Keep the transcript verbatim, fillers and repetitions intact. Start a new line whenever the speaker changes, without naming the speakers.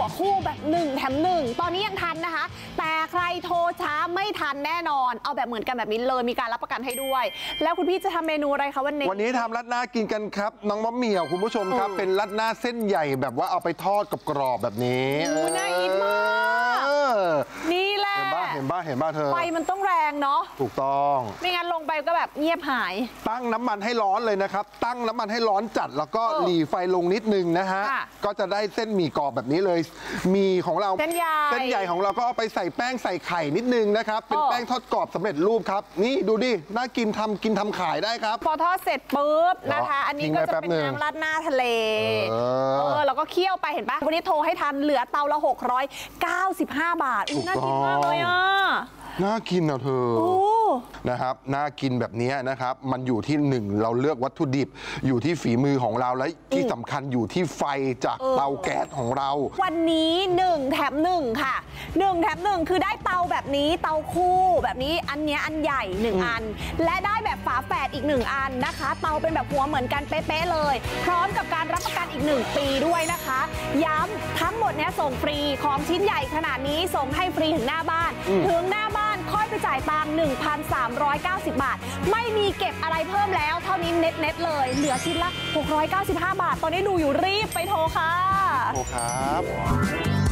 วคู่แบบหนึ่งแถมหนึ่งตอนนี้ยังทันนะคะแต่ใครโทรช้าไม่ทันแน่นอนเอาแบบเหมือนกันแบบนี้เลยมีการรับประกันให้ด้วยแล้วคุณพี่จะทำเมนูอะไรคะวันนี้
วันนี้ทำรัดหน้ากินกันครับน้องมะเหมี่ยวคุณผู้ชมครับเป็นรัดหน้าเส้นใหญ่แบบว่าเอาไปทอดกับกรอบแบบนี้
น่ากินมากนี่แหละเห็นบ้า
เห็นบ้าเห็นบ้าเธอ
ไฟมันต้องแรงเนาะ
ถูกต้อง
ไม่งั้นลงไปก็แบบเงียบหาย
ตั้งน้ำมันให้ร้อนเลยนะครับตั้งน้ำมันให้ร้อนจัดแล้วก็หลีไฟลงนิดนึงนะฮะก็จะได้เส้นหมี่กรอบแบบนี้เลยหมี่ของเรา
เส้นใหญ่
เส้นใหญ่ของเราก็เอาไปใส่แป้งใส่ไข่นิดนึงนะครับเป็นแป้งทอดกรอบสำเร็จรูปครับนี่ดูดิน่ากินทำกินทำขายได้ครับ
พอทอดเสร็จปุ๊บนะคะอันนี้ก็จะเป็นน้ำราดหน้าทะเลเออแล้วก็เคี่ยวไปเห็นปะวันนี้โทรให้ทันเหลือเตาละหกร้อยเก้าสิบห้าบาทน่ากินมากเลยอ่ะ
น่ากินอ่ะเธอนะครับน่ากินแบบนี้นะครับมันอยู่ที่หนึ่งเราเลือกวัตถุดิบอยู่ที่ฝีมือของเราและที่สำคัญอยู่ที่ไฟจากเตาแก๊สของเรา
วันนี้หนึ่งแถมหนึ่งค่ะหนึ่งแถมหนึ่งคือได้เตาแบบนี้เตาคู่แบบนี้อันนี้อันใหญ่หนึ่งอันและได้แบบฝาแฝดอีกหนึ่งอันนะคะเตาเป็นแบบหัวเหมือนกันเป๊ะๆเลยพร้อมกับการรับประกันอีกหนึ่งปีด้วยนะคะย้ำทั้งหมดนี้ส่งฟรีของชิ้นใหญ่ขนาดนี้ส่งให้ฟรีถึงหน้าบ้านถึงหน้าบ้านค่อยไปจ่ายตังค์ หนึ่งพันสามร้อยเก้าสิบ บาทไม่มีเก็บอะไรเพิ่มแล้วเท่านี้เน็ตๆเลยเหลือชิ้นละหกร้อยเก้าสิบห้าบาทตอนนี้ดูอยู่รีบไปโทรค่ะ
โทรครับ